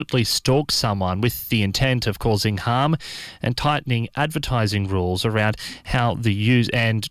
deliberately stalks someone with the intent of causing harm, and tightening advertising rules around the use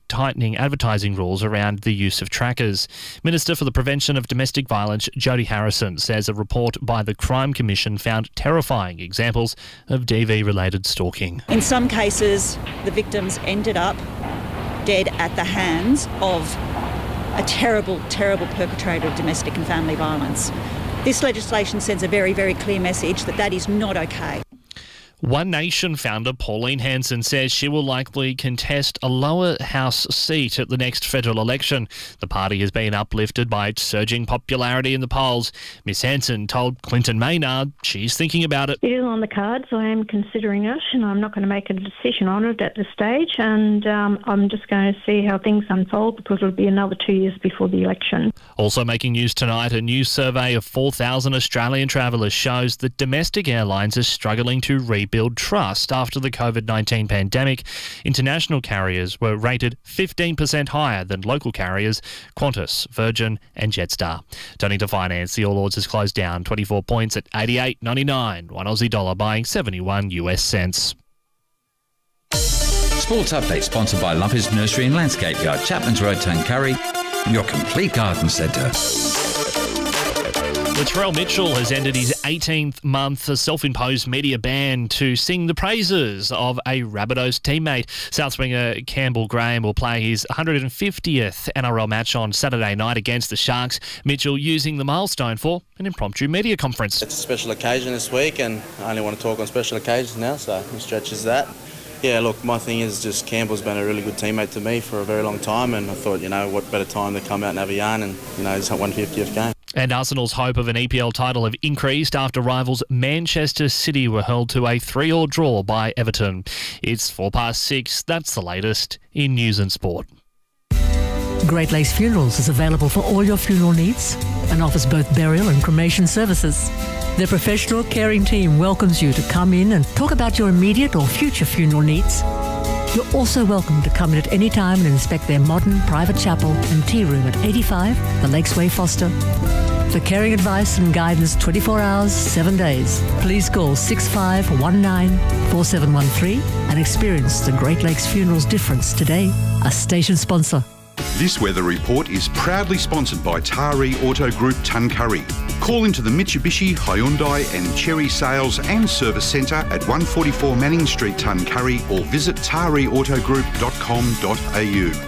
of trackers. Minister for the Prevention of Domestic Violence, Jodie Harrison, says a report by the Crime Commission found terrifying examples of DV-related stalking. In some cases, the victims ended up dead at the hands of a terrible, terrible perpetrator of domestic and family violence. This legislation sends a very, very clear message that that is not okay. One Nation founder Pauline Hanson says she will likely contest a lower house seat at the next federal election. The party has been uplifted by its surging popularity in the polls. Miss Hanson told Clinton Maynard she's thinking about it. It is on the cards. I am considering it, and I'm not going to make a decision on it at this stage, and I'm just going to see how things unfold because it'll be another 2 years before the election. Also making news tonight, a new survey of 4,000 Australian travellers shows that domestic airlines are struggling to rebuild trust after the COVID-19 pandemic. International carriers were rated 15% higher than local carriers, Qantas, Virgin and Jetstar. Turning to finance, the All Ords has closed down 24 points at 88.99, one Aussie dollar buying 71 US cents. Sports Update sponsored by Lumpers Nursery and Landscape Yard, Chapman's Road, Tuncurry, your complete garden centre. Latrell Mitchell has ended his 18th month self-imposed media ban to sing the praises of a Rabbitohs teammate. South winger Campbell Graham will play his 150th NRL match on Saturday night against the Sharks. Mitchell using the milestone for an impromptu media conference. It's a special occasion this week, and I only want to talk on special occasions now, so it stretches that. Yeah, look, my thing is just Campbell's been a really good teammate to me for a very long time, and I thought, what better time to come out and have a yarn and, his 150th game. And Arsenal's hope of an EPL title have increased after rivals Manchester City were held to a 3-3 draw by Everton. It's 6:04. That's the latest in news and sport. Great Lakes Funerals is available for all your funeral needs and offers both burial and cremation services. Their professional caring team welcomes you to come in and talk about your immediate or future funeral needs. You're also welcome to come in at any time and inspect their modern private chapel and tea room at 85 The Lakes Way, Foster. For caring advice and guidance 24 hours, 7 days, please call 6519-4713 and experience the Great Lakes Funerals difference today. A station sponsor. This weather report is proudly sponsored by Taree Auto Group, Tuncurry. Call into the Mitsubishi, Hyundai and Chery Sales and Service Centre at 144 Manning Street, Tuncurry, or visit tareautogroup.com.au.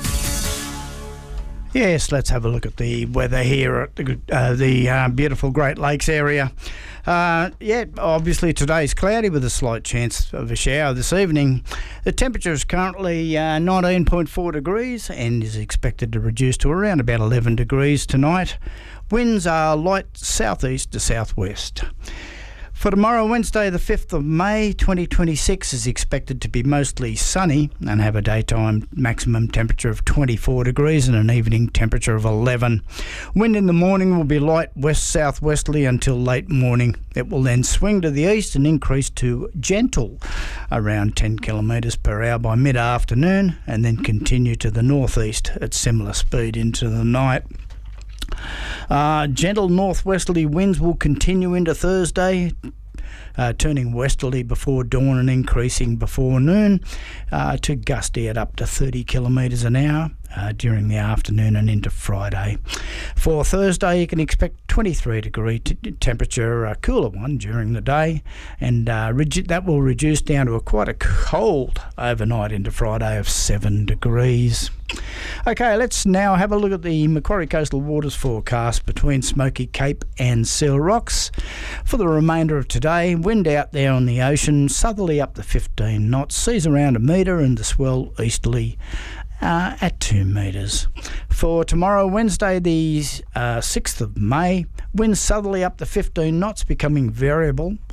Yes, let's have a look at the weather here at the beautiful Great Lakes area. Obviously today's cloudy with a slight chance of a shower this evening. The temperature is currently 19.4 degrees and is expected to reduce to around about 11 degrees tonight. Winds are light southeast to southwest. For tomorrow, Wednesday, the 5th of May, 2026, is expected to be mostly sunny and have a daytime maximum temperature of 24 degrees and an evening temperature of 11. Wind in the morning will be light west-southwesterly until late morning. It will then swing to the east and increase to gentle, around 10 kilometres per hour by mid-afternoon, and then continue to the northeast at similar speed into the night. Gentle northwesterly winds will continue into Thursday, turning westerly before dawn and increasing before noon to gusty at up to 30 kilometres an hour during the afternoon and into Friday. For Thursday, you can expect 23 degree temperature, a cooler one during the day, and that will reduce down to quite a cold overnight into Friday of 7 degrees. Okay, let's now have a look at the Macquarie Coastal Waters forecast between Smoky Cape and Seal Rocks. For the remainder of today, wind out there on the ocean, southerly up to 15 knots, seas around 1 metre and the swell easterly at 2 metres. For tomorrow, Wednesday, the 6th of May, winds southerly up to 15 knots, becoming variable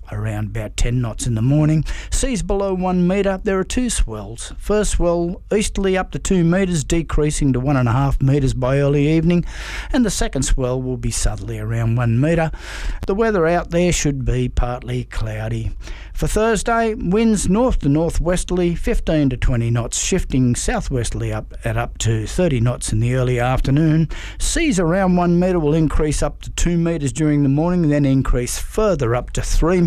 around about 10 knots in the morning. Seas below 1 metre. There are two swells. First swell easterly up to 2 metres, decreasing to 1.5 metres by early evening, and the second swell will be southerly around 1 metre. The weather out there should be partly cloudy. For Thursday, winds north to northwesterly 15 to 20 knots, shifting southwesterly up to 30 knots in the early afternoon. Seas around 1 metre will increase up to 2 metres during the morning, then increase further up to 3